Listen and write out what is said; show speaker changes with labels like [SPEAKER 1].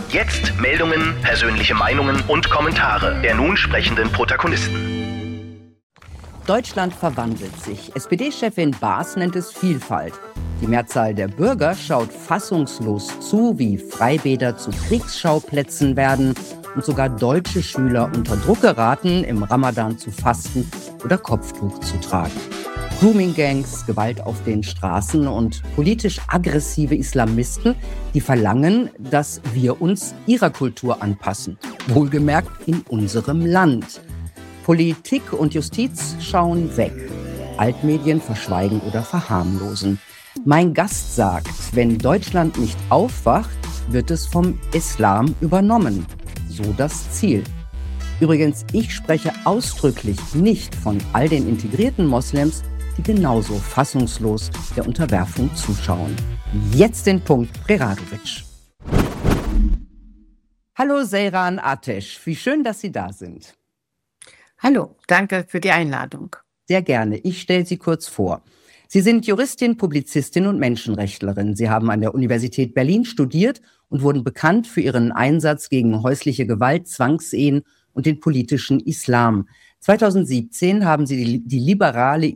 [SPEAKER 1] Jetzt Meldungen, persönliche Meinungen und Kommentare der nun sprechenden Protagonisten.
[SPEAKER 2] Deutschland verwandelt sich. SPD-Chefin Baas nennt es Vielfalt. Die Mehrzahl der Bürger schaut fassungslos zu, wie Freibäder zu Kriegsschauplätzen werden und sogar deutsche Schüler unter Druck geraten, im Ramadan zu fasten oder Kopftuch zu tragen. Grooming-Gangs, Gewalt auf den Straßen und politisch aggressive Islamisten, die verlangen, dass wir uns ihrer Kultur anpassen. Wohlgemerkt in unserem Land. Politik und Justiz schauen weg. Altmedien verschweigen oder verharmlosen. Mein Gast sagt, wenn Deutschland nicht aufwacht, wird es vom Islam übernommen. So das Ziel. Übrigens, ich spreche ausdrücklich nicht von all den integrierten Moslems, die genauso fassungslos der Unterwerfung zuschauen. Jetzt den Punkt, Preradovic. Hallo Seyran Ateş, wie schön, dass Sie da sind.
[SPEAKER 3] Hallo, danke für die Einladung.
[SPEAKER 2] Sehr gerne. Ich stelle Sie kurz vor. Sie sind Juristin, Publizistin und Menschenrechtlerin. Sie haben an der Universität Berlin studiert und wurden bekannt für ihren Einsatz gegen häusliche Gewalt, Zwangsehen und den politischen Islam. 2017 haben Sie die liberale